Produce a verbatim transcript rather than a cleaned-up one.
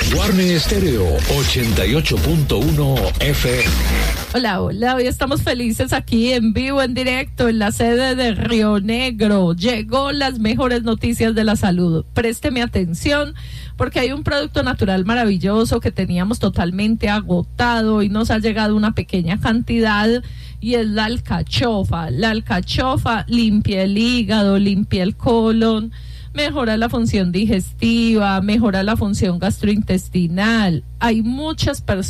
Guarne Estéreo ochenta y ocho punto uno F M. Hola, hola, hoy estamos felices aquí en vivo, en directo, en la sede de Río Negro. Llegó las mejores noticias de la salud. Présteme atención, porque hay un producto natural maravilloso que teníamos totalmente agotado y nos ha llegado una pequeña cantidad, y es la alcachofa. La alcachofa limpia el hígado, limpia el colon, mejora la función digestiva, mejora la función gastrointestinal. Hay muchas personas